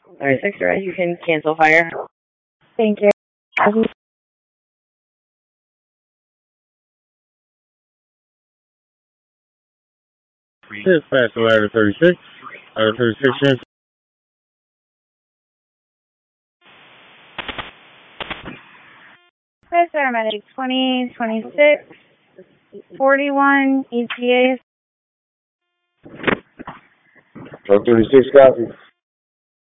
Alright, 6 right, you can cancel fire. Thank you. Dispatch ladder 36. Ladder 36. Hi, paramedic 20, 26, 41, ETA. 36 copy.